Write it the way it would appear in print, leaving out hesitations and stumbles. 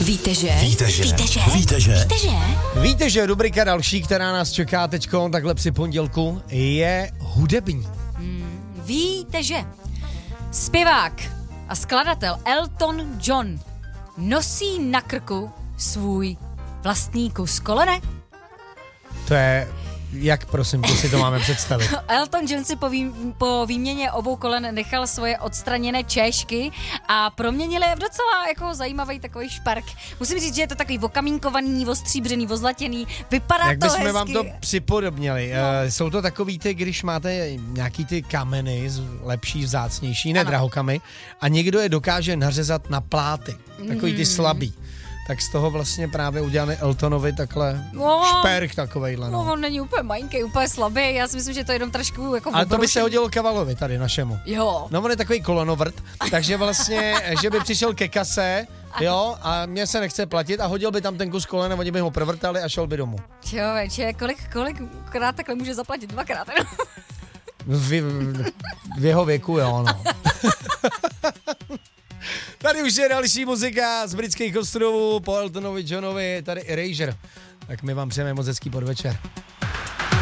Víte, že rubrika další, která nás čeká teďko takhle při pondělku, je hudební. Víte, že zpěvák a skladatel Elton John nosí na krku svůj vlastní kus kolene? To je, jak prosím, to si to máme představit. Elton John si po výměně obou kolen nechal svoje odstraněné čéšky a proměnil je v docela jako zajímavý takový špark. Musím říct, že je to takový okamínkovaný, ostříbřený, ozlatěný, vypadá jak to hezky. Jak bychom vám to připodobnili. Jsou to takový ty, když máte nějaký ty kameny, lepší, vzácnější, ne drahokamy, a někdo je dokáže nařezat na pláty, takový ty slabý. Tak z toho vlastně právě udělali Eltonovi takhle šperk takovejhle. No, on není úplně malinký, úplně slabý, já si myslím, že to je jenom trošku jako ale to by se hodilo Kavalovi tady našemu. Jo. No on je takový kolonovrt, takže vlastně, že by přišel ke kase, jo, a mě se nechce platit a hodil by tam ten kus kolena, oni by ho provrtali a šel by domů. Člověče, kolikrát takhle může zaplatit? Dvakrát, no? V jeho věku, jo, no. Tady už je další muzika z britských ostrovů po Eltonovi Johnovi, tady Erasure. Tak my vám přejeme moc hezký podvečer.